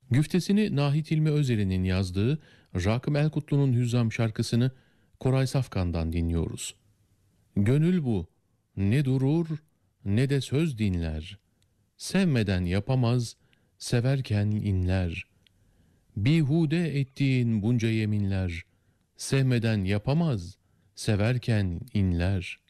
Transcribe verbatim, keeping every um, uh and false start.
Güftesini Nahit İlmi Özer'in yazdığı Rakım Elkutlu'nun Hüzzam şarkısını Koray Safkan'dan dinliyoruz. Gönül bu, ne durur ne de söz dinler. Sevmeden yapamaz, severken inler. Bihude ettiğin bunca yeminler. Sevmeden yapamaz, severken inler.